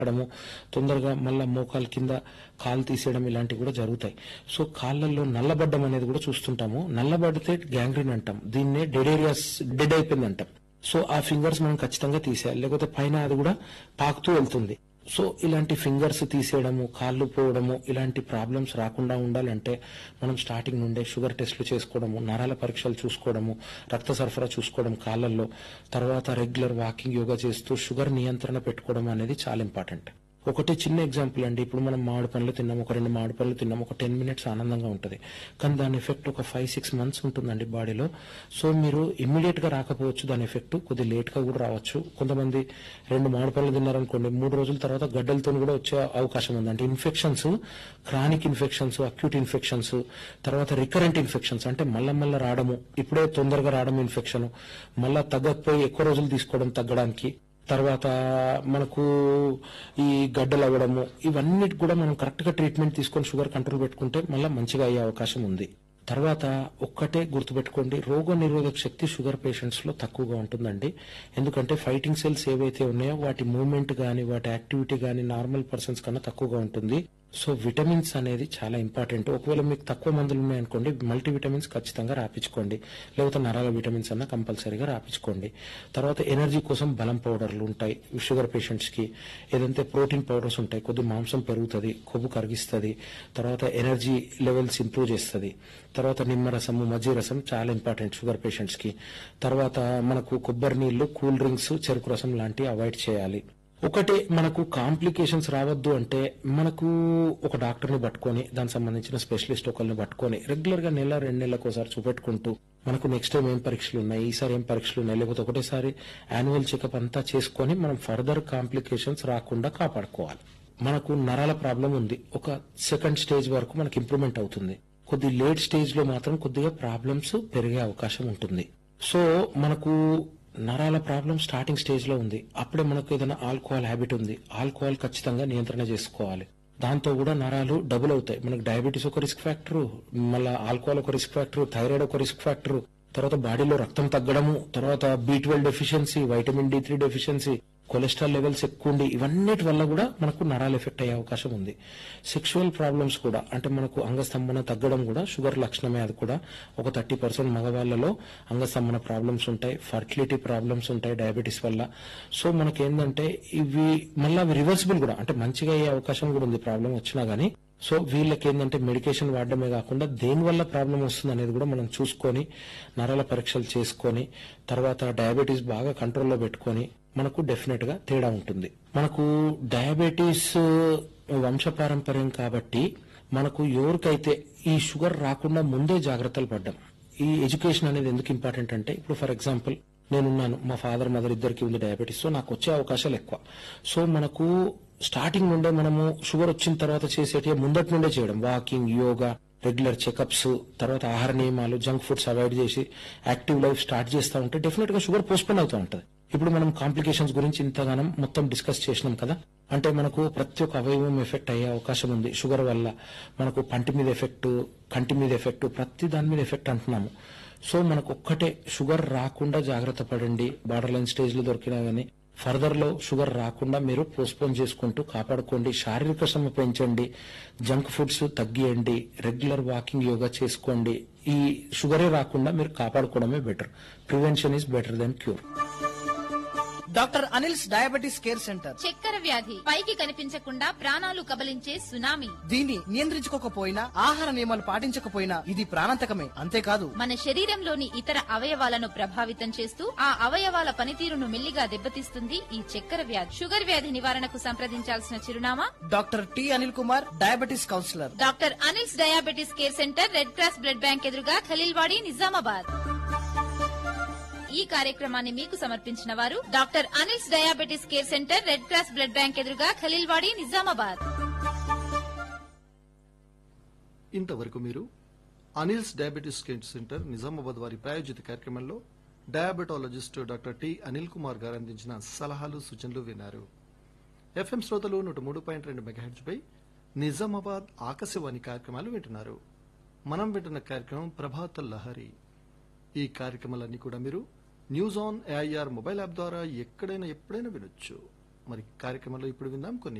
పడము, తొందరగా మళ్ళా మోకాలు కింద కాలు తీసేయడం ఇలాంటివి కూడా జరుగుతాయి. సో కాళ్ళల్లో నల్లబడ్డం అనేది కూడా చూస్తుంటాము. నల్లబడితే గ్యాంగ్రీన్ అంటాం, దీన్నే డెడ్ ఏరియాస్ డెడ్ అయిపోయింది అంటాం. సో ఆ ఫింగర్స్ మనం ఖచ్చితంగా తీసేయాలి, లేకపోతే పైన అది కూడా పాకుతూ వెళ్తుంది. సో ఇలాంటి ఫింగర్స్ తీసేయడము, కాళ్ళు పోవడము ఇలాంటి ప్రాబ్లమ్స్ రాకుండా ఉండాలంటే మనం స్టార్టింగ్ నుండే షుగర్ టెస్టులు చేసుకోవడము, నరాల పరీక్షలు చూసుకోవడము, రక్త సరఫరా చూసుకోవడం కాళ్ళల్లో, తర్వాత రెగ్యులర్ వాకింగ్, యోగా చేస్తూ షుగర్ నియంత్రణ పెట్టుకోవడం అనేది చాలా ఇంపార్టెంట్. ఒకటి చిన్న ఎగ్జాంపుల్ అండి, ఇప్పుడు మనం మామిడి పండ్లు తిన్నాం, ఒక 2 మామిడి పండ్లు తిన్నాం, ఒక 10 minutes ఆనందంగా ఉంటుంది, కానీ దాని ఎఫెక్ట్ ఒక 5-6 months ఉంటుందండి బాడీలో. సో మీరు ఇమ్మీడియట్ గా రాకపోవచ్చు, దాని ఎఫెక్ట్ కొద్ది లేట్ గా కూడా రావచ్చు. కొంతమంది 2 మామిడి పండ్లు తిన్నారనుకోండి, 3 రోజుల తర్వాత గడ్డలతో కూడా వచ్చే అవకాశం ఉంది. అంటే infections, chronic infections, acute infections, తర్వాత రికరెంట్ ఇన్ఫెక్షన్స్, అంటే మళ్ళా రావడము, ఇప్పుడే తొందరగా రావడం ఇన్ఫెక్షన్, మళ్ళా తగ్గకపోయి ఎక్కువ రోజులు తీసుకోవడం తగ్గడానికి, తర్వాత మనకు ఈ గడ్డలు అవ్వడము, ఇవన్నిటి కూడా మనం కరెక్ట్ గా ట్రీట్మెంట్ తీసుకొని షుగర్ కంట్రోల్ పెట్టుకుంటే మళ్ళీ మంచిగా అయ్యే అవకాశం ఉంది. తర్వాత ఒక్కటే గుర్తుపెట్టుకోండి, రోగ నిరోధక శక్తి షుగర్ పేషెంట్స్ లో తక్కువగా ఉంటుందండి. ఎందుకంటే ఫైటింగ్ సెల్స్ ఏవైతే ఉన్నాయో వాటి మూవ్మెంట్ గానీ, వాటి యాక్టివిటీ గానీ నార్మల్ పర్సన్స్ కన్నా తక్కువగా ఉంటుంది. సో విటమిన్స్ అనేది చాలా ఇంపార్టెంట్. ఒకవేళ మీకు తక్కువ మందులు ఉన్నాయనుకోండి, మల్టీవిటమిన్స్ ఖచ్చితంగా రాపించుకోండి, లేకపోతే నరాల విటమిన్స్ అన్న కంపల్సరీగా రాపించుకోండి. తర్వాత ఎనర్జీ కోసం బలం పౌడర్లు ఉంటాయి షుగర్ పేషెంట్స్ కి, ఏదంటే ప్రోటీన్ పౌడర్స్ ఉంటాయి, కొద్ది మాంసం పెరుగుతుంది, కొవ్వు కరిగిస్తుంది, తర్వాత ఎనర్జీ లెవెల్స్ ఇంప్రూవ్ చేస్తుంది. తర్వాత నిమ్మరసము, మజ్జిగ రసం చాలా ఇంపార్టెంట్ షుగర్ పేషెంట్స్ కి. తర్వాత మనకు కొబ్బరి నీళ్లు, కూల్ డ్రింక్స్, చెరుకు రసం లాంటివి అవాయిడ్ చేయాలి. ఒకటి మనకు కాంప్లికేషన్స్ రావద్దు అంటే మనకు ఒక డాక్టర్ని పట్టుకొని, దానికి సంబంధించిన స్పెషలిస్ట్ ఒకరిని పట్టుకొని రెగ్యులర్ గా 1-2 నెలలకు ఒకసారి చూపెట్టుకుంటూ, మనకు నెక్స్ట్ టైం ఏం పరీక్షలు ఉన్నాయి, ఈసారి ఏం పరీక్షలు ఉన్నాయి, లేకపోతే ఒకటేసారి యాన్యువల్ చెకప్ అంతా చేసుకొని మనం ఫర్దర్ కాంప్లికేషన్స్ రాకుండా కాపాడుకోవాలి. మనకు నరాల ప్రాబ్లం ఉంది, ఒక 2nd stage వరకు మనకి ఇంప్రూవ్మెంట్ అవుతుంది, కొద్ది లేట్ స్టేజ్ లో మాత్రం కొద్దిగా ప్రాబ్లమ్స్ పెరిగే అవకాశం ఉంటుంది. సో మనకు నరాల ప్రాబ్లం స్టార్టింగ్ స్టేజ్ లో ఉంది, అప్పుడే మనకు ఏదైనా ఆల్కహాల్ హ్యాబిట్ ఉంది, ఆల్కహాల్ ఖచ్చితంగా నియంత్రణ చేసుకోవాలి. దాంతో కూడా నరాలు డబుల్ అవుతాయి. మనకు డయాబెటీస్ ఒక రిస్క్ ఫ్యాక్టర్, మళ్ళీ ఆల్కహాల్ ఒక రిస్క్ ఫ్యాక్టర్, థైరాయిడ్ ఒక రిస్క్ ఫ్యాక్టర్, తర్వాత బాడీలో రక్తం తగ్గడము, తర్వాత B12 deficiency, vitamin D3 deficiency, cholesterol levels ఎక్కువ ఉండి, ఇవన్నిటి వల్ల కూడా మనకు నరాలు ఎఫెక్ట్ అయ్యే అవకాశం ఉంది. సెక్షువల్ ప్రాబ్లమ్స్ కూడా, అంటే మనకు అంగస్తంభన తగ్గడం కూడా షుగర్ లక్షణమే. అది కూడా ఒక 30% మగవాళ్లలో అంగస్తంభన ప్రాబ్లమ్స్ ఉంటాయి, ఫర్టిలిటీ ప్రాబ్లమ్స్ ఉంటాయి డయాబెటీస్ వల్ల. సో మనకేందంటే ఇవి మళ్ళీ రివర్సిబుల్ కూడా, అంటే మంచిగా అయ్యే అవకాశం కూడా ఉంది ప్రాబ్లం వచ్చినా గానీ. సో వీళ్ళకి ఏంటంటే మెడికేషన్ వాడడమే కాకుండా దేని వల్ల ప్రాబ్లం వస్తుంది అనేది కూడా మనం చూసుకొని, నరాల పరీక్షలు చేసుకొని, తర్వాత డయాబెటీస్ బాగా కంట్రోల్లో పెట్టుకొని మనకు డెఫినెట్ గా తేడా ఉంటుంది. మనకు డయాబెటీస్ వంశపారంపర్యం కాబట్టి మనకు ఎవరికైతే ఈ షుగర్ రాకుండా ముందే జాగ్రత్తలు పడ్డాం. ఈ ఎడ్యుకేషన్ అనేది ఎందుకు ఇంపార్టెంట్ అంటే, ఇప్పుడు ఫర్ ఎగ్జాంపుల్ నేనున్నాను, మా ఫాదర్ మదర్ ఇద్దరికి ఉంది డయాబెటీస్, సో నాకు వచ్చే అవకాశాలు ఎక్కువ. సో మనకు స్టార్టింగ్ నుండే మనము షుగర్ వచ్చిన తర్వాత చేసేటి ముందటి నుండే చేయడం, వాకింగ్, యోగా, రెగ్యులర్ చెకప్స్, తర్వాత ఆహార నియమాలు, జంక్ ఫుడ్స్ అవాయిడ్ చేసి యాక్టివ్ లైఫ్ స్టార్ట్ చేస్తూ ఉంటే డెఫినెట్ గా షుగర్ పోస్ట్పోన్ అవుతూ ఉంటుంది. ఇప్పుడు మనం కాంప్లికేషన్స్ గురించి ఇంతగానం మొత్తం డిస్కస్ చేసినాం కదా, అంటే మనకు ప్రతి ఒక్క అవయవం ఎఫెక్ట్ అయ్యే అవకాశం ఉంది షుగర్ వల్ల. మనకు పంటి మీద ఎఫెక్ట్, కంటి మీద ఎఫెక్ట్, ప్రతి దాని మీద ఎఫెక్ట్ అంటున్నాము. సో మనకు ఒక్కటే, షుగర్ రాకుండా జాగ్రత్త పడండి. బార్డర్ లైన్ స్టేజ్ లో దొరికినా గానీ ఫర్దర్ లో షుగర్ రాకుండా మీరు పోస్ట్పోన్ చేసుకుంటూ కాపాడుకోండి. శారీరక శ్రమ పెంచండి, junk foods తగ్గియండి, regular walking, yoga చేసుకోండి. ఈ షుగరే రాకుండా మీరు కాపాడుకోవడమే better. Prevention is better than cure. Doctor Anil's diabetes care centre. చక్కెర వ్యాధి పైకి కనిపించకుండా ప్రాణాలు కబలించే సునామీ. దీన్ని నియంత్రించుకోకపోయినా, ఆహార నియమాలు పాటించకపోయినా ఇది ప్రాణాంతకమే. అంతేకాదు, మన శరీరంలోని ఇతర అవయవాలను ప్రభావితం చేస్తూ ఆ అవయవాల పనితీరును మెల్లిగా దెబ్బతీస్తుంది ఈ చక్కెర వ్యాధి. షుగర్ వ్యాధి నివారణకు సంప్రదించాల్సిన చిరునామా doctor T Anil Kumar, diabetes councillor, doctor Anil's diabetes care centre, red cross blood bank ఎదురుగా, ఖలీల్వాడి, నిజామాబాద్. ఈ కార్యక్రమాన్ని మీకు సమర్పించిన వారు doctor Anil's diabetes care centre, red cross blood bank ఎదురుగా, ఖలీల్వాడి, నిజామాబాద్. ఇంతవరకు మీరు Anil's diabetes care centre Nizamabad వారి ప్రాయోజిత కార్యక్రమంలో diabetologist doctor T Anil Kumar గారు అందించిన సలహాలు, సూచనలు విన్నారు. FM శ్రోతలు 103.2 మెగాహెర్ట్జ్ పై నిజామాబాద్ ఆకాశవాణి కార్యక్రమాలు వింటున్నారు. మనం వింటున్న కార్యక్రమం ప్రభాత లహరి. ఈ కార్యక్రమాలన్నీ కూడా మీరు news on AIR mobile app ద్వారా ఎక్కడైనా ఎప్పుడైనా వినొచ్చు. మరి కార్యక్రమంలో ఇప్పుడు విందాం కొన్ని